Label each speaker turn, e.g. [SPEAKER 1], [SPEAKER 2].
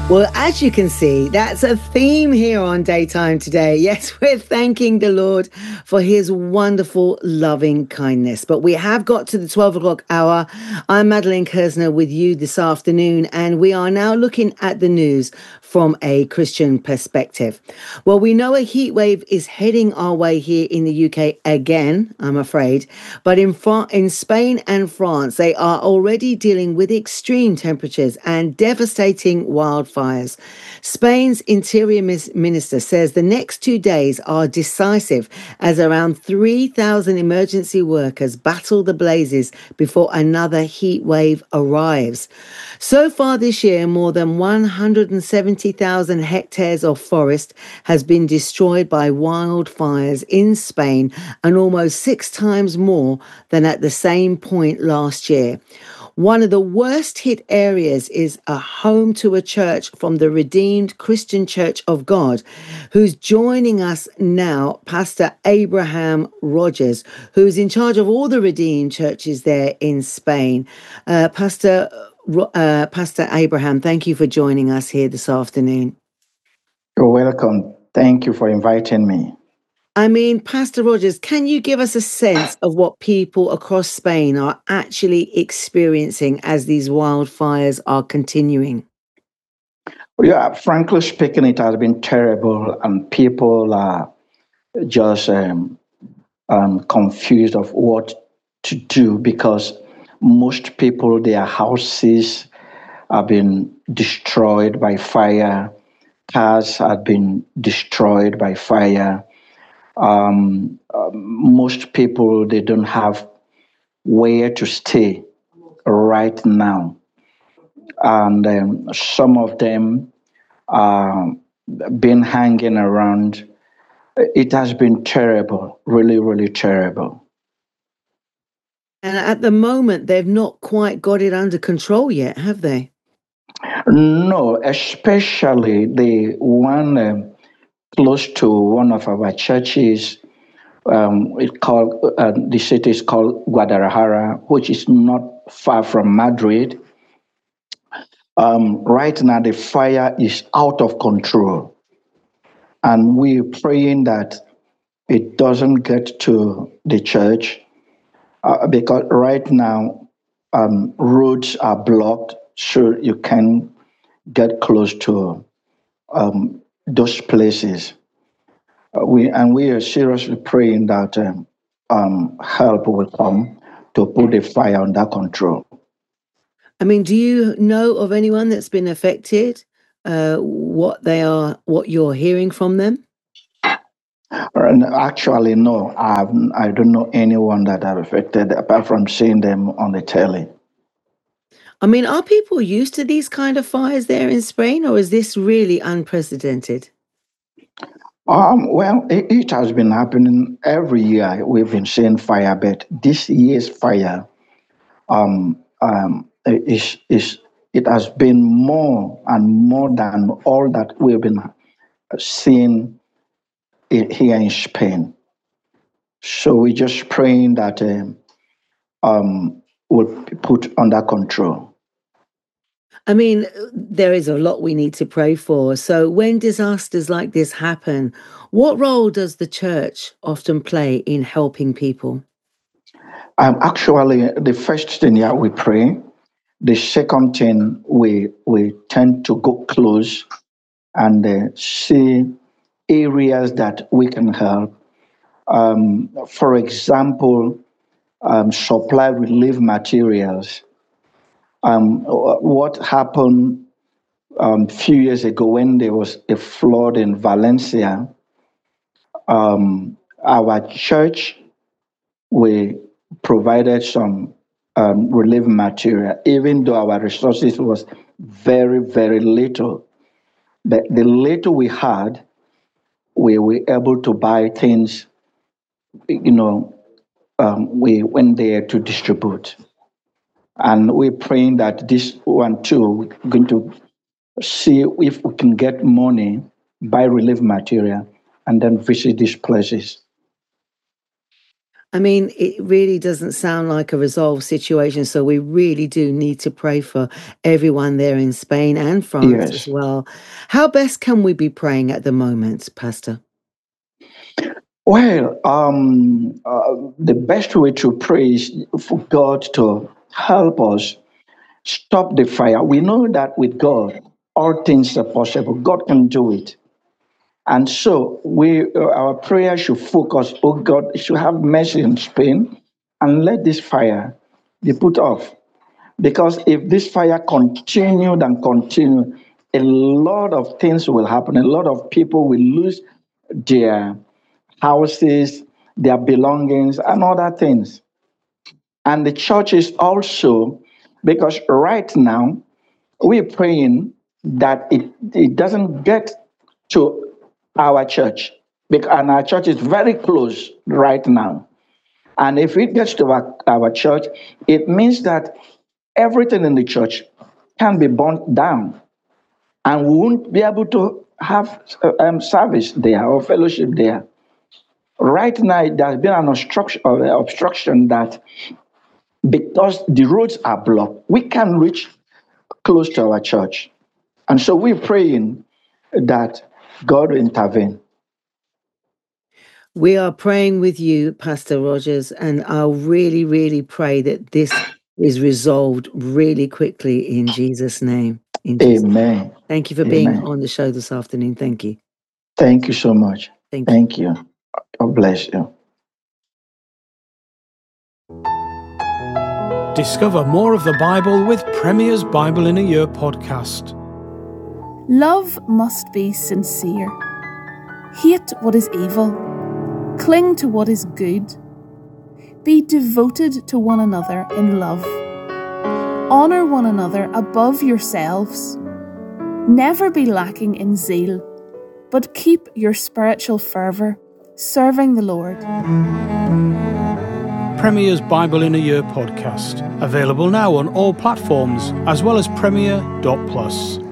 [SPEAKER 1] Well, as you can see, that's a theme here on Daytime today. Yes, we're thanking the Lord for his wonderful loving kindness. But we have got to the 12 o'clock hour. I'm Madeline Kersner with you this afternoon, and we are now looking at the news from a Christian perspective. Well, we know a heat wave is heading our way here in the UK again, I'm afraid. But in Spain and France, they are already dealing with extreme temperatures and devastating wildfires. Spain's Interior Minister says the next 2 days are decisive as around 3,000 emergency workers battle the blazes before another heat wave arrives. So far this year, more than 170,000 hectares of forest has been destroyed by wildfires in Spain, and almost 6 times more than at the same point last year. One of the worst hit areas is a home to a church from the Redeemed Christian Church of God, who's joining us now, Pastor Abraham Rogers, who's in charge of all the Redeemed churches there in Spain. Pastor Abraham, thank you for joining us here this afternoon.
[SPEAKER 2] You're welcome. Thank you for inviting me.
[SPEAKER 1] I mean, Pastor Rogers, can you give us a sense of what people across Spain are actually experiencing as these wildfires are continuing?
[SPEAKER 2] Yeah, frankly speaking, it has been terrible, and people are just confused of what to do because most people, their houses have been destroyed by fire, cars have been destroyed by fire. Most people, they don't have where to stay right now. And some of them are been hanging around. It has been terrible, really, really terrible.
[SPEAKER 1] And at the moment, they've not quite got it under control yet, have they?
[SPEAKER 2] No, especially the one close to one of our churches. The city is called Guadalajara, which is not far from Madrid. Right now, the fire is out of control, and we're praying that it doesn't get to the church because right now roads are blocked, so you can get close to those places. We are seriously praying that help will come to put the fire under control.
[SPEAKER 1] I mean, do you know of anyone that's been affected? What you're hearing from them?
[SPEAKER 2] And actually, no, I don't know anyone that are affected apart from seeing them on the telly.
[SPEAKER 1] I mean, are people used to these kind of fires there in Spain, or is this really unprecedented?
[SPEAKER 2] Well, it has been happening every year. We've been seeing fire, but this year's fire is it has been more and more than all that we've been seeing here in Spain. So we're just praying that will be put under control.
[SPEAKER 1] I mean, there is a lot we need to pray for. So when disasters like this happen, what role does the church often play in helping people?
[SPEAKER 2] Actually, the first thing, yeah, we pray. The second thing, we tend to go close and see areas that we can help. For example, supply relief materials. What happened a few years ago when there was a flood in Valencia? Our church, we provided some relief material, even though our resources was very, very little. But the little we had, we were able to buy things, you know, we went there to distribute. And we're praying that this one too, we're going to see if we can get money, buy relief material, and then visit these places.
[SPEAKER 1] I mean, it really doesn't sound like a resolved situation. So we really do need to pray for everyone there in Spain and France as
[SPEAKER 2] Yes.
[SPEAKER 1] well. How best can we be praying at the moment, Pastor?
[SPEAKER 2] Well, the best way to pray is for God to help us stop the fire. We know that with God, all things are possible. God can do it. And so our prayer should focus, oh God, should have mercy in Spain and let this fire be put off. Because if this fire continued and continued, a lot of things will happen. A lot of people will lose their houses, their belongings, and other things. And the church is also, because right now we're praying that it doesn't get to our church, and our church is very close right now. And if it gets to our church, it means that everything in the church can be burnt down, and we won't be able to have service there or fellowship there. Right now, there's been an obstruction that because the roads are blocked, we can't reach close to our church. And so we're praying that God will intervene.
[SPEAKER 1] We are praying with you, Pastor Rogers, and I'll really, really pray that this is resolved really quickly in Jesus' name.
[SPEAKER 2] Amen.
[SPEAKER 1] Thank you for being on the show this afternoon. Thank you.
[SPEAKER 2] Thank you so much.
[SPEAKER 1] Thank
[SPEAKER 2] you. God bless you.
[SPEAKER 3] Discover more of the Bible with Premier's Bible in a Year podcast.
[SPEAKER 4] Love must be sincere. Hate what is evil. Cling to what is good. Be devoted to one another in love. Honour one another above yourselves. Never be lacking in zeal, but keep your spiritual fervour, serving the Lord.
[SPEAKER 3] Premier's Bible in a Year podcast, available now on all platforms, as well as Premier.plus.